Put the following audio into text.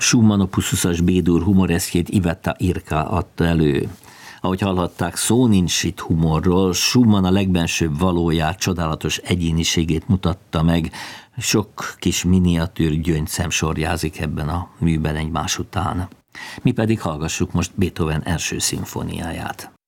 Schumann Opus 20-as B-dur humoreszkjét Iveta Irka adta elő. Ahogy hallhatták, szó nincs itt humorról, Schumann a legbensőbb valóját, csodálatos egyéniségét mutatta meg, sok kis miniatűr gyöngyszem sorjázik ebben a műben egymás után. Mi pedig hallgassuk most Beethoven első szimfóniáját.